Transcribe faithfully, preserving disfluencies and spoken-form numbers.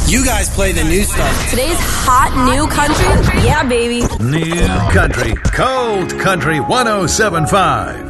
You guys play the new stuff. Today's hot new country? Yeah, baby. New country, cold country one oh seven point five.